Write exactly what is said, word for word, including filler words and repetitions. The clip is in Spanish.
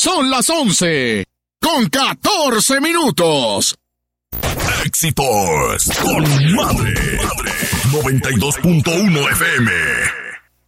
Son las once, con catorce minutos. Éxitos con Madre. noventa y dos punto uno F M.